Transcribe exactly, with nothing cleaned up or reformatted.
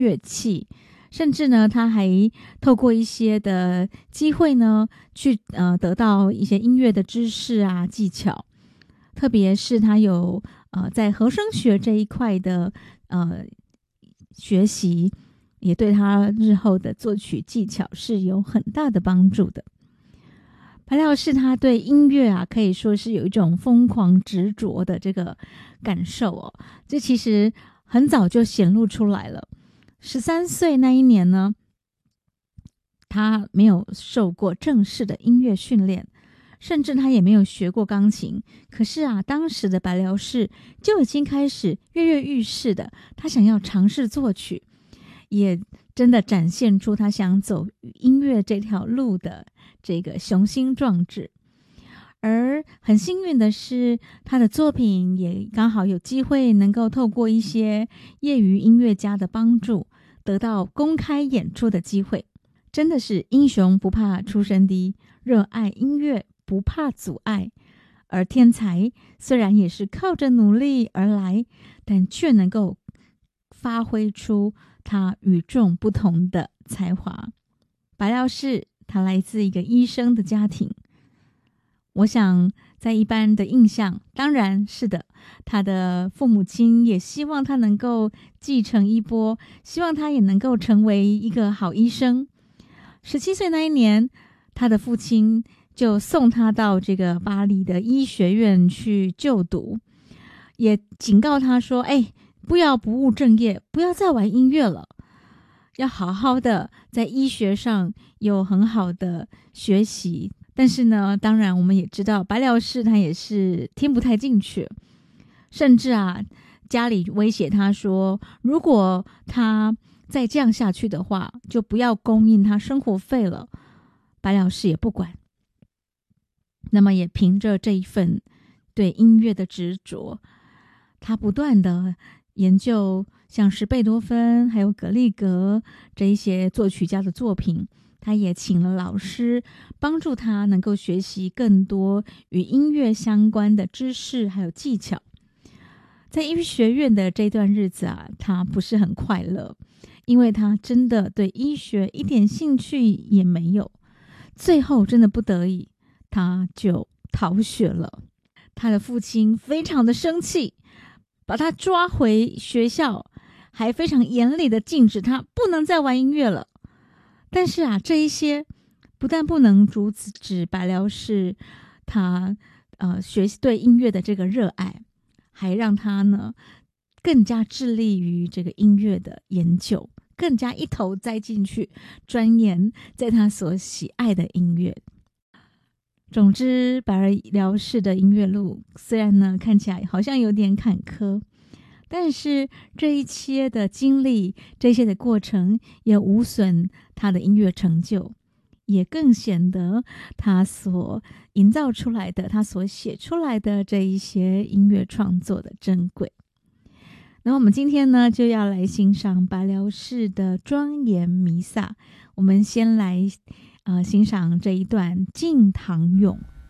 乐器，甚至呢他还透过一些的机会呢去呃得到一些音乐的知识啊技巧，特别是他有呃在和声学这一块的呃学习，也对他日后的作曲技巧是有很大的帮助的。白辽士他对音乐啊可以说是有一种疯狂执着的这个感受哦，这其实很早就显露出来了。十三岁那一年呢，他没有受过正式的音乐训练，甚至他也没有学过钢琴。可是啊，当时的白辽士就已经开始跃跃欲试的，他想要尝试作曲，也真的展现出他想走音乐这条路的这个雄心壮志。而很幸运的是，他的作品也刚好有机会能够透过一些业余音乐家的帮助，得到公开演出的机会。真的是英雄不怕出身低，热爱音乐不怕阻碍。而天才虽然也是靠着努力而来，但却能够发挥出他与众不同的才华。白辽士他来自一个医生的家庭，我想在一般的印象，当然是的，他的父母亲也希望他能够继承衣钵，希望他也能够成为一个好医生。十七岁那一年，他的父亲就送他到这个巴黎的医学院去就读，也警告他说，哎，不要不务正业，不要再玩音乐了，要好好的在医学上有很好的学习。但是呢，当然我们也知道白辽士他也是听不太进去，甚至啊家里威胁他说，如果他再这样下去的话，就不要供应他生活费了。白辽士也不管，那么也凭着这一份对音乐的执着，他不断的研究像是贝多芬还有格里格这一些作曲家的作品，他也请了老师帮助他能够学习更多与音乐相关的知识还有技巧。在医学院的这段日子啊，他不是很快乐，因为他真的对医学一点兴趣也没有。最后真的不得已，他就逃学了。他的父亲非常的生气，把他抓回学校，还非常严厉的禁止他不能再玩音乐了。但是啊，这一些不但不能阻止白辽士他呃学习对音乐的这个热爱，还让他呢更加致力于这个音乐的研究，更加一头栽进去，钻研在他所喜爱的音乐。总之，白辽士的音乐路虽然呢看起来好像有点坎坷，但是这一切的经历，这些的过程也无损他的音乐成就，也更显得他所营造出来的，他所写出来的这一些音乐创作的珍贵。那我们今天呢就要来欣赏白辽士的庄严弥撒。我们先来呃欣赏这一段敬堂咏。